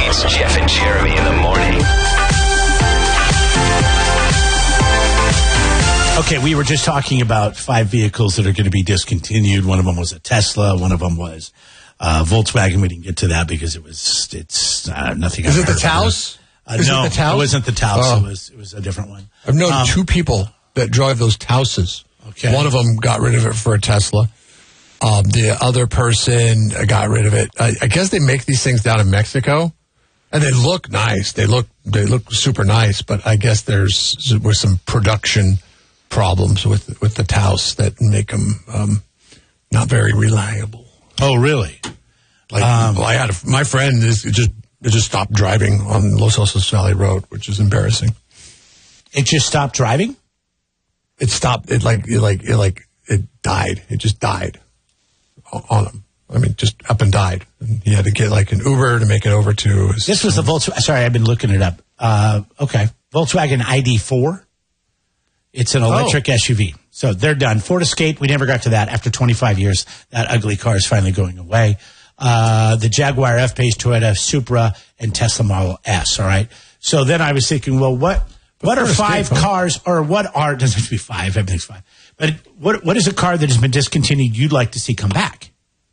It's Jeff and Jeremy in the morning. Okay, we were just talking about 5 vehicles that are going to be discontinued. One of them was a Tesla. One of them was Volkswagen. We didn't get to that because it's nothing. Is it the Taos? No, it wasn't the Taos. Oh. It was a different one. I've known 2 people that drive those Taoses. Okay. One of them got rid of it for a Tesla. The other person got rid of it. I guess they make these things down in Mexico, and they look nice. They look super nice, but I guess there were some production problems with the Taos that make them not very reliable. Oh, really? My friend just stopped driving on Los Osos Valley Road, which is embarrassing. It just stopped driving? It stopped. It died. It just died on him. I mean, just up and died. And he had to get like an Uber to make it over to his. This was the Volkswagen. Sorry, I've been looking it up. Okay. Volkswagen ID4. It's an electric SUV. So they're done. Ford Escape, we never got to that. After 25 years, that ugly car is finally going away. The Jaguar F-Pace, Toyota Supra, and Tesla Model S, all right? So then I was thinking, well, what are 5 cars, or what are, doesn't have to be 5, everything's 5. But what is a car that has been discontinued you'd like to see come back?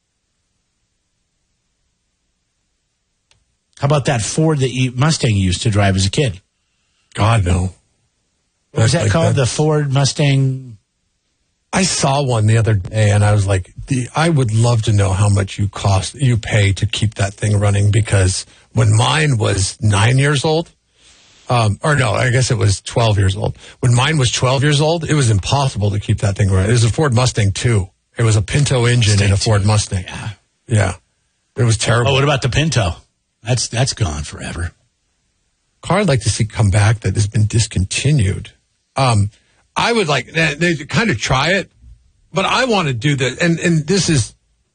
How about that Ford that Mustang used to drive as a kid? God, no. What was that called? The Ford Mustang? I saw one the other day, and I was like, I would love to know how much you pay to keep that thing running, because when mine was 9 years old, I guess it was 12 years old. When mine was 12 years old, it was impossible to keep that thing running. It was a Ford Mustang 2. It was a Pinto engine in a Ford Mustang. Yeah. It was terrible. Oh, what about the Pinto? That's gone forever. Car I'd like to see come back that has been discontinued. I would like they kind of try it, but I want to do that. And this is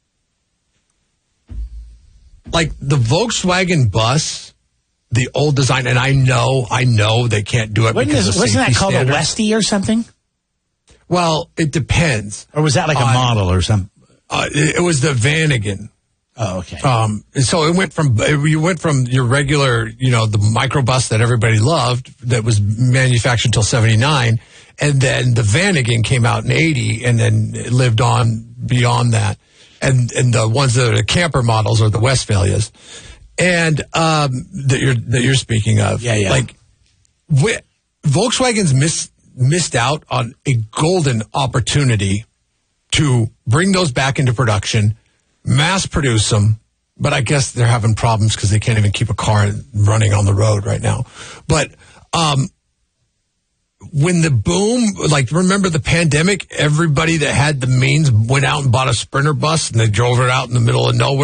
like the Volkswagen bus, the old design. And I know they can't do it. Wasn't that called a Westie or something? Well, it depends. Or was that like a model or something? It was the Vanagon. Oh, okay. So you went from your regular, the microbus that everybody loved that was manufactured until 79, and then the Vanagon came out in 80, and then it lived on beyond that. And the ones that are the camper models are the Westphalias, and that you're speaking of. Yeah. Like Volkswagen's missed out on a golden opportunity to bring those back into production. Mass produce them, but I guess they're having problems because they can't even keep a car running on the road right now. But when the boom, remember the pandemic, everybody that had the means went out and bought a Sprinter bus and they drove it out in the middle of nowhere.